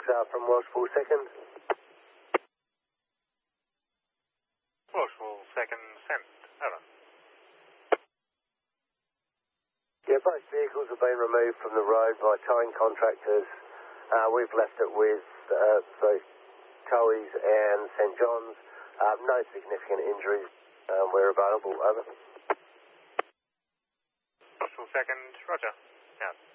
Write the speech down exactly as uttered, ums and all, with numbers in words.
uh, from Welshpool second. Welshpool second, sent. Over. Yeah, both vehicles have been removed from the road by towing contractors. Uh, we've left it with uh, both Towies and St John's. Uh, no significant injuries. Um, we're available. Over. Welshpool second, roger. Out.